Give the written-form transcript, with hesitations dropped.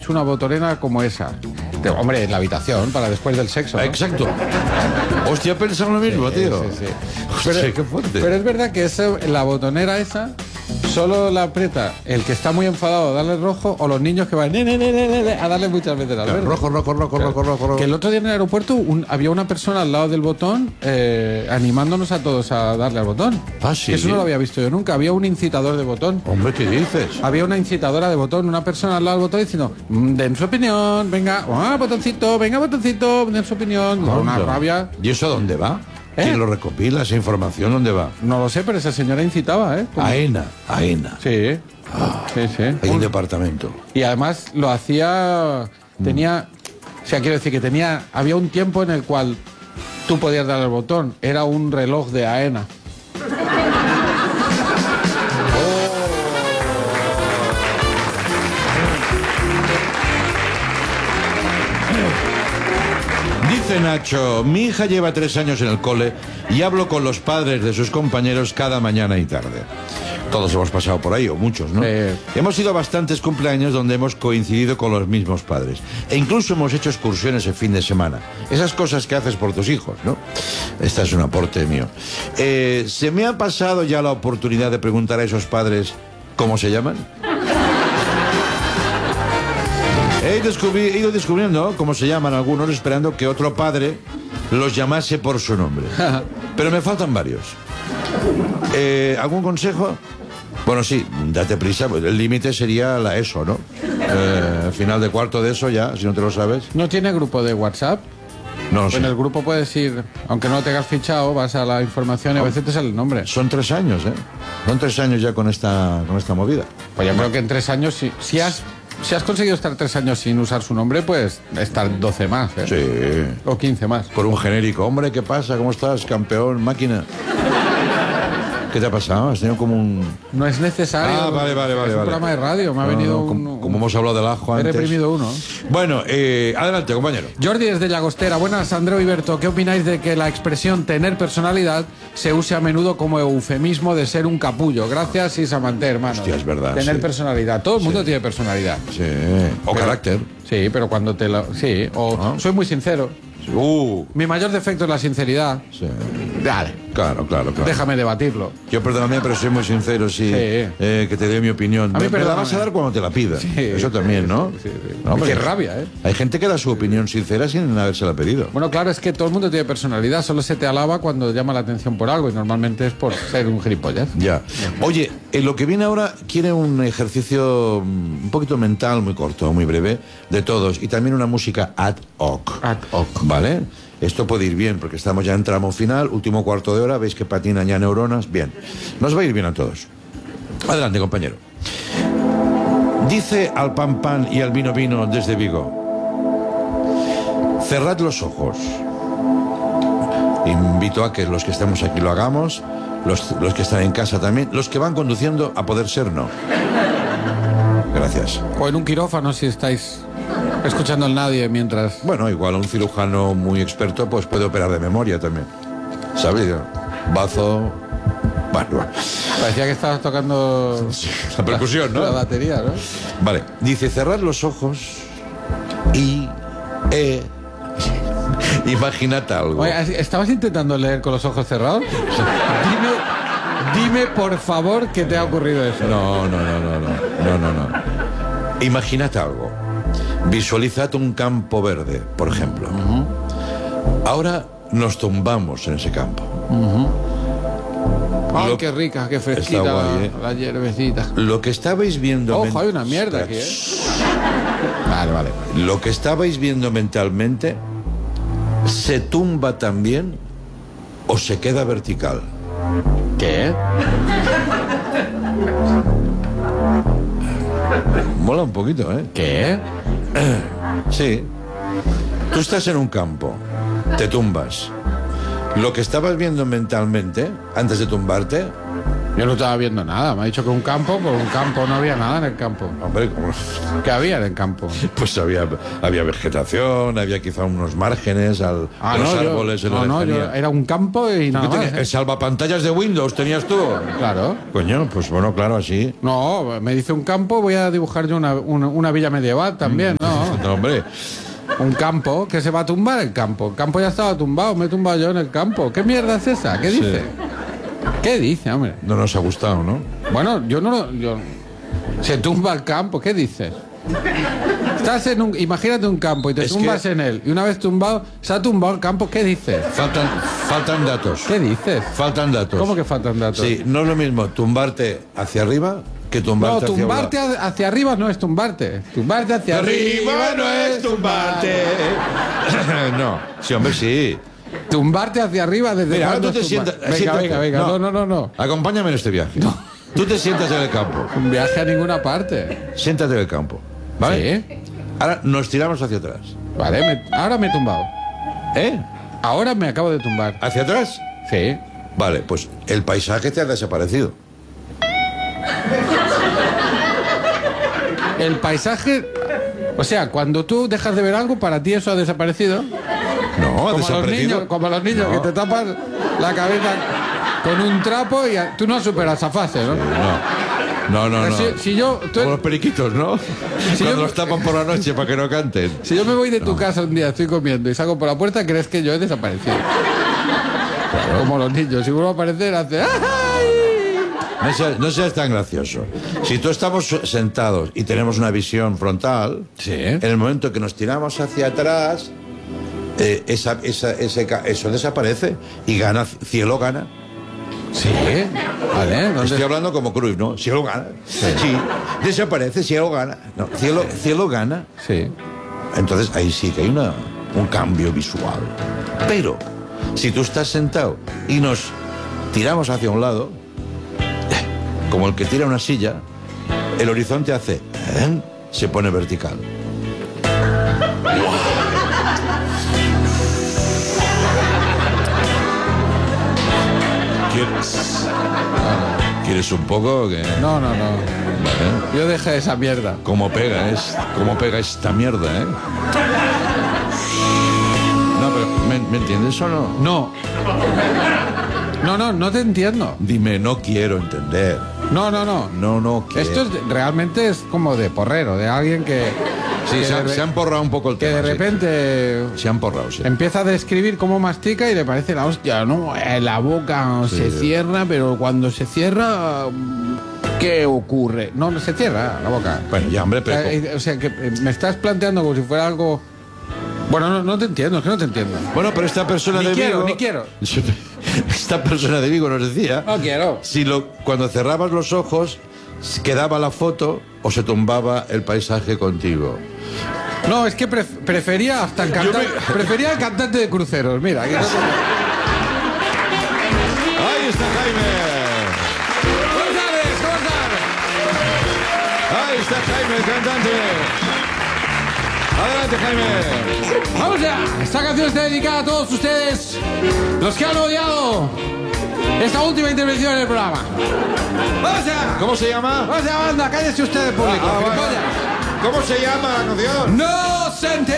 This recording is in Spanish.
hecho una botonera como esa. Hombre, en la habitación, para después del sexo, ¿no? Exacto. Hostia, he pensado lo mismo, tío. Sí. Hostia, qué fuerte. Pero es verdad que la botonera esa solo la aprieta el que está muy enfadado a darle rojo o los niños que van a darle muchas veces al verde. Rojo. Que el otro día en el aeropuerto había una persona al lado del botón animándonos a todos a darle al botón. Ah, sí. Eso no lo había visto yo nunca. Había un incitador de botón. Hombre, ¿qué dices? Había una incitadora de botón, una persona al lado del botón diciendo, den su opinión, venga, botoncito, den su opinión. Con una rabia. ¿Y eso dónde va? ¿Quién lo recopila? ¿Esa información dónde va? No lo sé, pero esa señora incitaba, ¿eh? AENA. Sí. Sí. Hay un departamento. Y además lo hacía... Tenía... O sea, quiero decir que había un tiempo en el cual tú podías dar el botón. Era un reloj de AENA. Dice Nacho, mi hija lleva 3 años en el cole y hablo con los padres de sus compañeros cada mañana y tarde. Todos hemos pasado por ahí, o muchos, ¿no? Hemos ido a bastantes cumpleaños donde hemos coincidido con los mismos padres. E incluso hemos hecho excursiones el fin de semana. Esas cosas que haces por tus hijos, ¿no? Este es un aporte mío. ¿Se me ha pasado ya la oportunidad de preguntar a esos padres cómo se llaman? He ido descubriendo cómo se llaman algunos, esperando que otro padre los llamase por su nombre. Pero me faltan varios. ¿Algún consejo? Bueno, sí, date prisa. El límite sería la ESO, ¿no? Final de cuarto de ESO ya, si no te lo sabes. ¿No tiene grupo de WhatsApp? No lo sé. En el grupo puedes ir, aunque no lo tengas fichado, vas a la información y a veces te sale el nombre. Son 3 años, ¿eh? Son 3 años ya con esta movida. Pues yo creo que en 3 años, si has conseguido estar 3 años sin usar su nombre, pues estar 12 más, ¿eh? Sí. O 15 más. Por un genérico. Hombre, ¿qué pasa? ¿Cómo estás? Campeón, máquina. ¿Qué te ha pasado? Has tenido como un... No es necesario. Ah, vale. Es un programa de radio. Me ha venido como hemos hablado del ajo antes. He reprimido uno. Bueno, adelante, compañero. Jordi desde Llagostera. Buenas, Andreu y Berto. ¿Qué opináis de que la expresión tener personalidad se use a menudo como eufemismo de ser un capullo? Gracias y Samanté, hermano. Hostia, es verdad. Tener personalidad. Todo el mundo tiene personalidad. Sí. O carácter. Sí, pero cuando te lo... Sí, o soy muy sincero. Mi mayor defecto es la sinceridad. Sí. Dale. Claro. Déjame debatirlo. Yo, perdóname, pero soy muy sincero, sí. Que te dé mi opinión. A mí, me la vas a dar cuando te la pida. Sí. Eso también, ¿no? Sí. No, hombre, qué rabia, ¿eh? Hay gente que da su opinión sincera sin habérsela pedido. Bueno, claro, es que todo el mundo tiene personalidad. Solo se te alaba cuando llama la atención por algo y normalmente es por ser un gilipollas. Ya. Oye, lo que viene ahora quiere un ejercicio un poquito mental, muy corto, muy breve, de todos. Y también una música ad hoc. Ad hoc. ¿Vale? Esto puede ir bien, porque estamos ya en tramo final, último cuarto de hora, veis que patinan ya neuronas. Bien, nos va a ir bien a todos. Adelante, compañero. Dice al pan y al vino desde Vigo: cerrad los ojos. Invito a que los que estamos aquí lo hagamos, los que están en casa también, los que van conduciendo, a poder ser no. Gracias. O en un quirófano si estáis escuchando al nadie mientras... Bueno, igual un cirujano muy experto pues puede operar de memoria también. ¿Sabes? Bazo... Bueno. Parecía que estabas tocando... Sí, la percusión, ¿no? La batería, ¿no? Vale. Dice, cerrad los ojos y... imaginad algo. Oye, ¿estabas intentando leer con los ojos cerrados? Dime por favor que te ha ocurrido eso. No. Imaginad algo. Visualizad un campo verde, por ejemplo. Ahora nos tumbamos en ese campo. Ay, qué rica, qué fresquita. Está guay, ¿eh? La hierbecita. Lo que estabais viendo... Ojo, hay una mierda aquí, ¿eh? Vale. Lo que estabais viendo mentalmente se tumba también o se queda vertical. ¿Qué? Mola un poquito, ¿eh? ¿Qué? Sí. Tú estás en un campo, te tumbas. Lo que estabas viendo mentalmente, antes de tumbarte... Yo no estaba viendo nada. Me ha dicho que un campo, por un campo no había nada en el campo. Hombre, ¿cómo? ¿Qué había en el campo? Pues había vegetación, había quizá unos márgenes a los árboles en la lejanía. Era un campo y nada más. El salvapantallas de Windows tenías tú. Claro. Coño, pues bueno, claro, así. No, me dice un campo, voy a dibujar yo una villa medieval también, ¿no? No, hombre. Un campo que se va a tumbar el campo. El campo ya estaba tumbado, me he tumbado yo en el campo. ¿Qué mierda es esa? ¿Qué dice? ¿Qué dice, hombre? No nos ha gustado, ¿no? Bueno, yo no lo... Se tumba el campo, ¿qué dices? Estás en un... Imagínate un campo y te tumbas en él. Y una vez tumbado, se ha tumbado el campo, ¿qué dices? Faltan datos. ¿Qué dices? Faltan datos. ¿Cómo que faltan datos? Sí, no es lo mismo tumbarte hacia arriba que tumbarte hacia abajo. No, tumbarte hacia arriba no es tumbarte. Tumbarte hacia arriba no es tumbarte. No, sí, hombre, sí. Tumbarte hacia arriba desde... Mira, ahora tú te sientas... Venga. No. Acompáñame en este viaje. No. Tú te sientas en el campo. Un viaje a ninguna parte. Siéntate en el campo, ¿vale? Sí. Ahora nos tiramos hacia atrás. Vale, ahora me he tumbado. ¿Eh? Ahora me acabo de tumbar. ¿Hacia atrás? Sí. Vale, pues el paisaje te ha desaparecido. El paisaje... O sea, cuando tú dejas de ver algo, para ti eso ha desaparecido. No, ha desaparecido. Como los niños que te tapan la cabeza con un trapo y tú no superas esa fase, ¿no? No. Si yo... Como los periquitos, ¿no? Cuando los tapan por la noche para que no canten. Si yo me voy de tu casa un día, estoy comiendo y salgo por la puerta, crees que yo he desaparecido. Claro. Como los niños. Si vuelvo a aparecer, hace... No seas tan gracioso. Si tú estamos sentados y tenemos una visión frontal, sí, en el momento que nos tiramos hacia atrás, eso desaparece y cielo gana. Sí, vale. Estoy hablando como Cruyff, ¿no? Cielo gana. Sí. Desaparece, cielo gana. No, cielo gana. Sí. Entonces ahí sí que hay un cambio visual. Pero si tú estás sentado y nos tiramos hacia un lado, como el que tira una silla, el horizonte hace... se pone vertical. ¿Quieres un poco? Que... No. Vale. Yo dejé esa mierda. ¿Cómo pega esta mierda, eh? No, pero ¿me entiendes o no? No te entiendo. Dime, no quiero entender. No quiero. Esto realmente es como de porrero, de alguien que... Sí, se han porrado un poco el tema. Que de repente... Sí. Se han porrado, sí. Empieza a describir cómo mastica y le parece la hostia, ¿no? La boca se cierra, pero cuando se cierra... ¿Qué ocurre? No se cierra la boca. Bueno, ya, hombre, pero... O sea, que me estás planteando como si fuera algo... Bueno, no te entiendo, es que no te entiendo. Bueno, pero esta persona de Vigo... Ni quiero. Esta persona de Vigo nos decía... No quiero. Si cuando cerrabas los ojos, quedaba la foto o se tumbaba el paisaje contigo. No, es que prefería hasta el cantante... Prefería el cantante de cruceros, mira. Aquí Ahí está Jaime. ¿Cómo estás? Ahí está Jaime, el cantante. Adelante, Jaime. Vamos ya. Esta canción está dedicada a todos ustedes, los que han odiado esta última intervención en el programa. ¡Vamos ya! ¿Cómo se llama? ¡Vamos ya, banda! ¡Cállese usted, público! ¿Cómo se llama la canción? ¡No se entere!